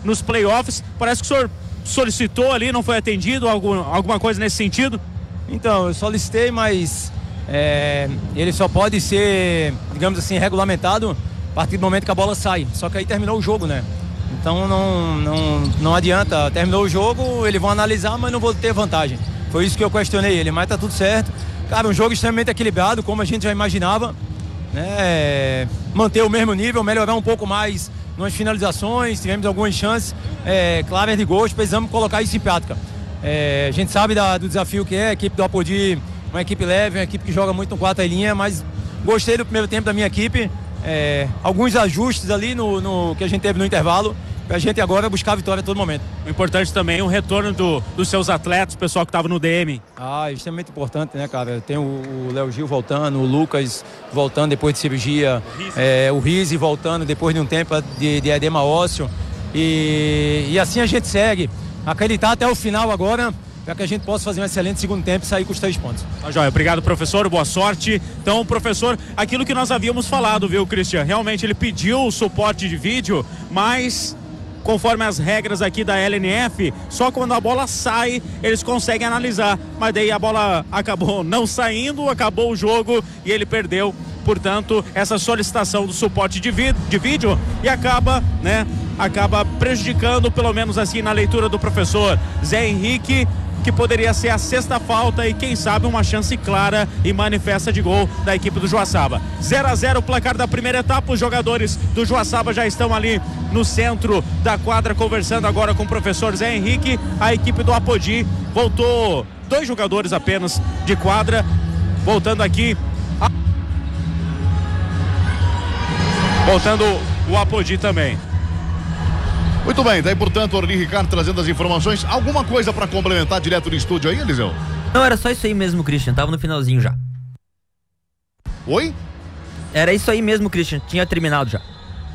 nos playoffs. Parece que o senhor solicitou ali, não foi atendido, alguma coisa nesse sentido? Então, eu solicitei, mas ele só pode ser, digamos assim, regulamentado a partir do momento que a bola sai. Só que aí terminou o jogo, né? Então não adianta. Terminou o jogo, eles vão analisar, mas não vou ter vantagem. Foi isso que eu questionei ele, mas tá tudo certo. Cara, um jogo extremamente equilibrado, como a gente já imaginava, né? Manter o mesmo nível, melhorar um pouco mais nas finalizações, tivemos algumas chances claras de gols, precisamos colocar isso em prática. A gente sabe do desafio que é a equipe do Apodi, uma equipe leve, uma equipe que joga muito no quarta linha, mas gostei do primeiro tempo da minha equipe. Alguns ajustes ali no que a gente teve no intervalo, pra gente agora buscar a vitória a todo momento. O importante também é o retorno dos seus atletas, o pessoal que estava no DM. Extremamente importante, né, cara? Tem o Léo Gil voltando, o Lucas voltando depois de cirurgia, o Rizzi voltando depois de um tempo de edema ósseo. E assim a gente segue. Acreditar até o final agora, para que a gente possa fazer um excelente segundo tempo e sair com os 3 pontos. Tá joia, obrigado, professor, boa sorte. Então, professor, aquilo que nós havíamos falado, viu, Christian? Realmente ele pediu o suporte de vídeo, mas conforme as regras aqui da LNF, só quando a bola sai, eles conseguem analisar. Mas daí a bola acabou não saindo, acabou o jogo e ele perdeu. Portanto, essa solicitação do suporte de vídeo e acaba prejudicando, pelo menos assim, na leitura do professor Zé Henrique, que poderia ser a 6ª falta e quem sabe uma chance clara e manifesta de gol da equipe do Joaçaba. 0-0 o placar da primeira etapa. Os jogadores do Joaçaba já estão ali no centro da quadra conversando agora com o professor Zé Henrique. A equipe do Apodi voltou 2 jogadores apenas de quadra, voltando aqui voltando o Apodi também. Muito bem, daí portanto o Orly Ricardo trazendo as informações. Alguma coisa para complementar direto do estúdio aí, Eliseu? Não, era só isso aí mesmo, Christian, tava no finalzinho já. Oi? Era isso aí mesmo, Christian, tinha terminado já.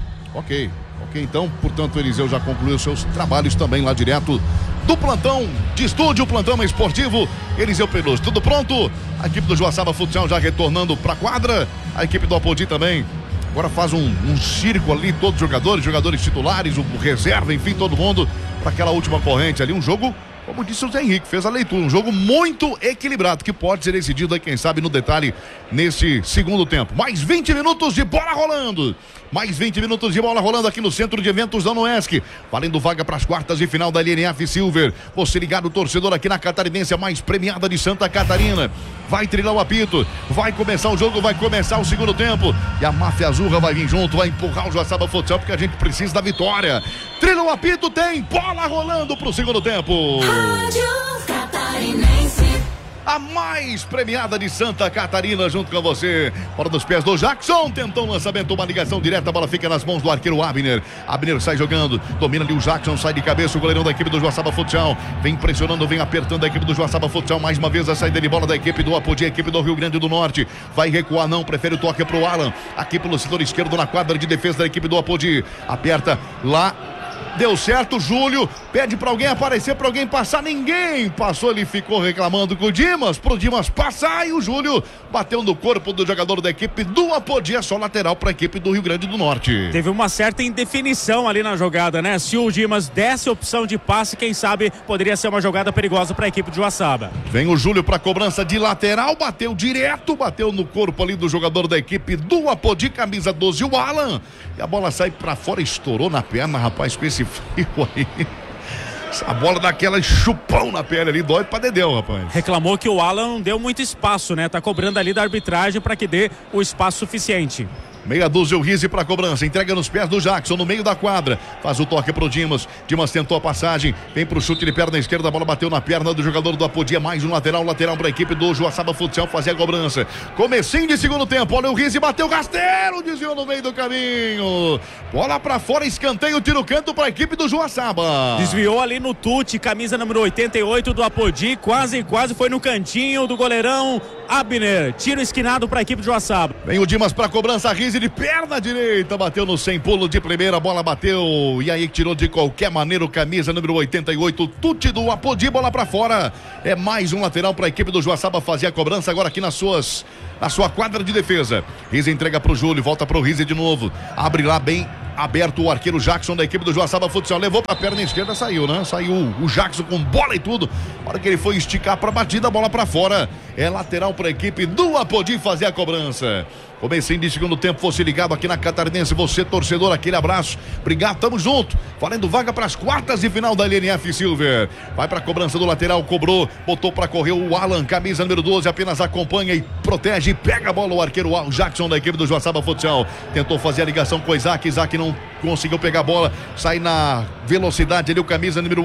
Ok, então, portanto, o Eliseu já concluiu seus trabalhos também lá direto do plantão de estúdio, plantão esportivo. Eliseu Peloso, tudo pronto? A equipe do Joaçaba Futsal já retornando pra quadra, a equipe do Apodi também. Agora faz um circo ali, todos os jogadores titulares, o reserva, enfim, todo mundo para aquela última corrente ali. Um jogo, como disse o Zé Henrique, fez a leitura, um jogo muito equilibrado, que pode ser decidido aí, quem sabe, no detalhe, nesse segundo tempo. Mais 20 minutos de bola rolando. Mais 20 minutos de bola rolando aqui no Centro de Eventos da Noesc. Valendo vaga para as quartas de final da LNF Silver. Você ligado, torcedor, aqui na Catarinense, a mais premiada de Santa Catarina. Vai trilhar o apito, vai começar o jogo, vai começar o segundo tempo. E a Máfia Azurra vai vir junto, vai empurrar o Joaçaba Futsal, porque a gente precisa da vitória. Trilha o apito, tem bola rolando pro segundo tempo. Rádio Catarinense. A mais premiada de Santa Catarina junto com você. Fora dos pés do Jackson, tentou um lançamento, uma ligação direta, a bola fica nas mãos do arqueiro Abner. Abner sai jogando, domina ali o Jackson, sai de cabeça o goleirão da equipe do Joaçaba Futsal. Vem pressionando, vem apertando a equipe do Joaçaba Futsal. Mais uma vez a saída de bola da equipe do Apodi, a equipe do Rio Grande do Norte. Vai recuar não, prefere o toque pro Alan. Aqui pelo setor esquerdo na quadra de defesa da equipe do Apodi. Aperta lá. Deu certo, Júlio pede pra alguém aparecer, pra alguém passar, ninguém passou, ele ficou reclamando com o Dimas, pro Dimas passar, e o Júlio bateu no corpo do jogador da equipe do Apodi, é só lateral pra equipe do Rio Grande do Norte. Teve uma certa indefinição ali na jogada, né? Se o Dimas desse opção de passe, quem sabe poderia ser uma jogada perigosa pra equipe de Joaçaba. Vem o Júlio pra cobrança de lateral, bateu direto, bateu no corpo ali do jogador da equipe do Apodi, camisa 12, o Alan, e a bola sai pra fora, estourou na perna, rapaz, com esse frio aí. Essa bola dá aquela chupão na pele ali, dói pra dedéu, rapaz. Reclamou que o Alan não deu muito espaço, né? Tá cobrando ali da arbitragem pra que dê o espaço suficiente. Meia dúzia o Rizzi pra cobrança, entrega nos pés do Jackson, no meio da quadra, faz o toque pro Dimas, Dimas tentou a passagem, vem pro chute de perna esquerda, a bola bateu na perna do jogador do Apodi, mais um lateral pra equipe do Joaçaba Futsal fazer a cobrança. Comecinho de segundo tempo, olha o Rizzi, bateu rasteiro, desviou no meio do caminho, bola pra fora, escanteio, tiro canto pra equipe do Joaçaba. Desviou ali no tute, camisa número 88 do Apodi, quase foi no cantinho do goleirão Abner, tiro esquinado pra equipe do Joaçaba. Vem o Dimas pra cobrança, Rizzi de perna direita, bateu no sem pulo de primeira, a bola bateu, e aí tirou de qualquer maneira o camisa número 88, tute do Apodi, bola pra fora, é mais um lateral pra equipe do Joaçaba fazer a cobrança agora aqui na sua quadra de defesa. Rizzi entrega pro Júlio, volta pro Rizzi de novo, abre lá bem aberto o arqueiro Jackson da equipe do Joaçaba Futsal. Levou pra perna esquerda, saiu, né? Saiu o Jackson com bola e tudo. A hora que ele foi esticar pra batida, a bola pra fora. É lateral pra equipe do Apodi fazer a cobrança. Comecinho de segundo tempo, fosse ligado aqui na Catarinense, você torcedor, aquele abraço, obrigado, tamo junto, valendo vaga para as quartas de final da LNF Silver, vai para a cobrança do lateral, cobrou, botou para correr o Alan, camisa número 12, apenas acompanha e protege, pega a bola o arqueiro Jackson da equipe do Joaçaba Futsal, tentou fazer a ligação com o Isaac não conseguiu pegar a bola, sai na velocidade ali o camisa número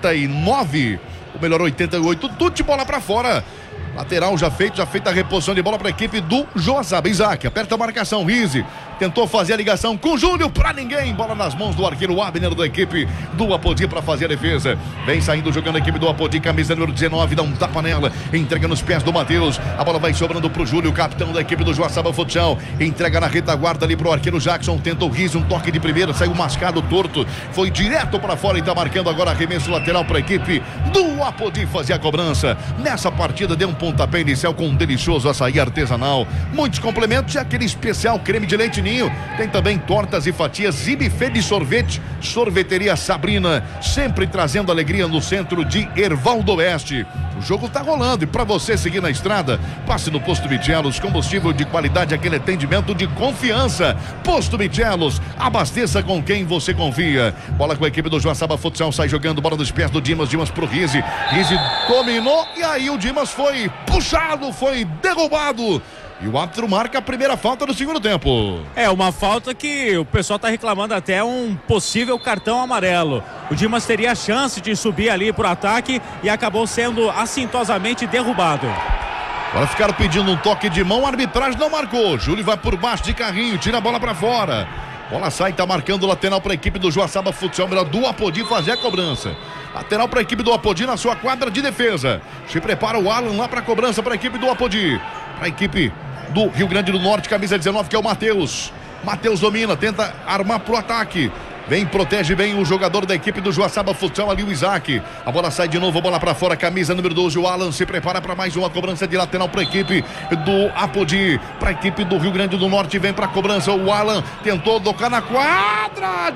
89, ou melhor 88, tudo de bola para fora. Lateral já feita a reposição de bola para a equipe do Joaçaba. Isaac aperta a marcação, Rizzi tentou fazer a ligação com Júlio, para ninguém, bola nas mãos do arqueiro Abner da equipe do Apodi para fazer a defesa, vem saindo jogando a equipe do Apodi, camisa número 19, dá um tapa nela, entrega nos pés do Matheus, a bola vai sobrando pro Júlio, capitão da equipe do Joaçaba Futsal, entrega na retaguarda ali pro arqueiro Jackson, tenta o Rizzi, um toque de primeira, saiu mascado, torto, foi direto para fora e tá marcando agora arremesso lateral para a equipe do Apodi fazer a cobrança. Nessa partida deu um pontapé inicial com um delicioso açaí artesanal, muitos complementos e aquele especial creme de leite ninho, tem também tortas e fatias e buffet de sorvete, sorveteria Sabrina, sempre trazendo alegria no centro de Hervaldo Oeste. O jogo tá rolando e para você seguir na estrada, passe no Posto Michelos, combustível de qualidade, aquele atendimento de confiança. Posto Michelos, abasteça com quem você confia. Bola com a equipe do Joaçaba Futsal, sai jogando, bola dos pés do Dimas pro Rizzi dominou e aí o Dimas foi puxado, foi derrubado. E o árbitro marca a primeira falta do segundo tempo. É uma falta que o pessoal está reclamando até um possível cartão amarelo. O Dimas teria a chance de subir ali pro ataque e acabou sendo assintosamente derrubado. Agora ficaram pedindo um toque de mão, a arbitragem não marcou. Júlio vai por baixo de carrinho, tira a bola para fora. Bola sai, tá marcando o lateral para a equipe do Joaçaba Futsal, melhor do Apodi fazer a cobrança. Lateral para a equipe do Apodi na sua quadra de defesa. Se prepara o Alan lá para a cobrança para a equipe do Apodi. Para a equipe do Rio Grande do Norte, camisa 19, que é o Matheus. Matheus domina, tenta armar pro ataque. Vem, protege bem o jogador da equipe do Joaçaba Futsal ali, o Isaac. A bola sai de novo, bola pra fora, camisa número 12, o Alan se prepara para mais uma cobrança de lateral para a equipe do Apodi. Para a equipe do Rio Grande do Norte, vem pra cobrança, o Alan tentou tocar na quadra,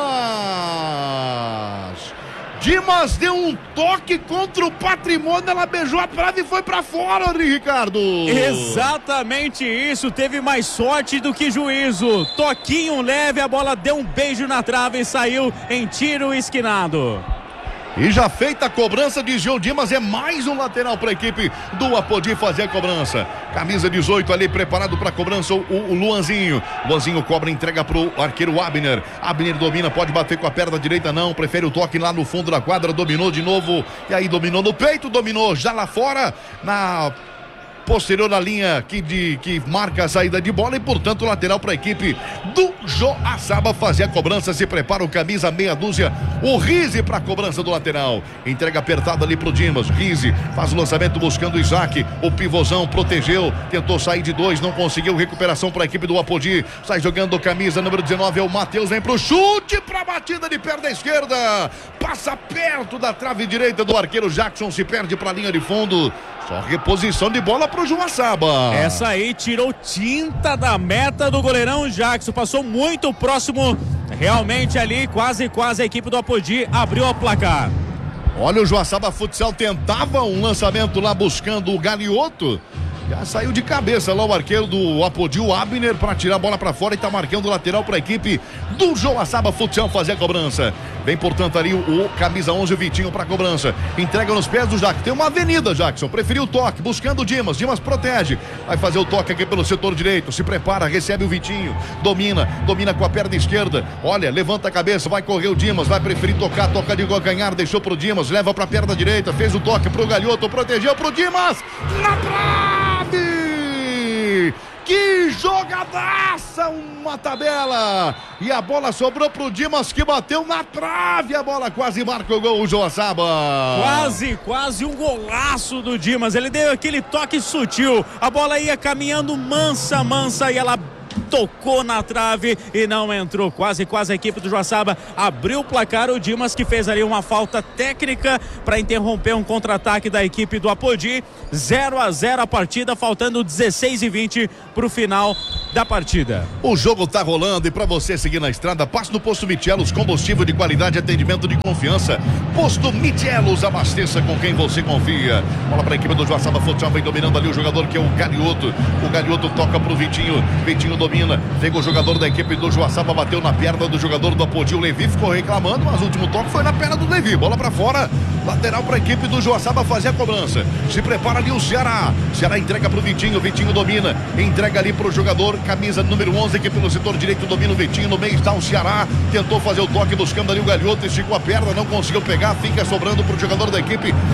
Dimas deu um toque contra o Patrimônio, ela beijou a trave e foi pra fora, Ricardo. Exatamente isso, teve mais sorte do que juízo. Toquinho leve, a bola deu um beijo na trave e saiu em tiro esquinado. E já feita a cobrança de Gil Dimas, é mais um lateral para a equipe do Apodi fazer a cobrança. Camisa 18 ali preparado para a cobrança, o Luanzinho. Luanzinho cobra, entrega pro arqueiro Abner. Abner domina, pode bater com a perna direita, não, prefere o toque lá no fundo da quadra, dominou de novo, e aí dominou no peito, dominou já lá fora, na posterior na linha que marca a saída de bola e, portanto, lateral para a equipe do Joaçaba fazer a cobrança. Se prepara o camisa meia dúzia, o Rizzi para a cobrança do lateral. Entrega apertada ali pro Dimas. Rizzi faz o lançamento buscando o Isaac. O pivôzão protegeu, tentou sair de dois, não conseguiu. Recuperação para a equipe do Apodi. Sai jogando camisa número 19, é o Matheus. Vem pro chute para a batida de perna esquerda. Passa perto da trave direita do arqueiro Jackson. Se perde para a linha de fundo. Só reposição de bola pro Joaçaba. Essa aí tirou tinta da meta do goleirão Jackson. Passou muito próximo. Realmente ali, quase a equipe do Apodi abriu o placar. Olha, o Joaçaba Futsal tentava um lançamento lá buscando o Galioto. Já saiu de cabeça lá o arqueiro do Apodi, o Abner, para tirar a bola para fora e tá marcando o lateral para a equipe do Joaçaba Futsal fazer a cobrança. Vem, portanto, ali o camisa 11, o Vitinho, para a cobrança. Entrega nos pés do Jackson. Tem uma avenida, Jackson. Preferiu o toque, buscando o Dimas. Dimas protege. Vai fazer o toque aqui pelo setor direito. Se prepara, recebe o Vitinho. Domina com a perna esquerda. Olha, levanta a cabeça, vai correr o Dimas. Vai preferir toca de calcanhar. Deixou pro Dimas, leva para a perna direita. Fez o toque pro Galhoto, protegeu pro Dimas. Na trave! Que jogadaça, uma tabela, e a bola sobrou pro Dimas, que bateu na trave, a bola quase marca o gol, o Joaçaba. Quase um golaço do Dimas, ele deu aquele toque sutil, a bola ia caminhando mansa e ela tocou na trave e não entrou. Quase a equipe do Joaçaba abriu o placar. O Dimas, que fez ali uma falta técnica para interromper um contra-ataque da equipe do Apodi. 0-0 a partida, faltando 16:20 para o final da partida. O jogo tá rolando e para você seguir na estrada, passe no Posto Mitelos, combustível de qualidade e atendimento de confiança. Posto Mitelos, abasteça com quem você confia. Bola para a equipe do Joaçaba Futsal, vem dominando ali o jogador que é o Galioto. O Galioto toca pro Vitinho, Vitinho domina, vem o jogador da equipe do Joaçaba, bateu na perna do jogador do Apodi, o Levi ficou reclamando, mas o último toque foi na perna do Levi. Bola para fora, lateral para a equipe do Joaçaba fazer a cobrança. Se prepara ali o Ceará. Ceará entrega pro Vitinho, Vitinho domina, entrega ali pro jogador, camisa número 11, que pelo setor direito domina o Vitinho, no meio está o Ceará, tentou fazer o toque buscando ali o Galhoto, esticou a perna, não conseguiu pegar, fica sobrando pro jogador da equipe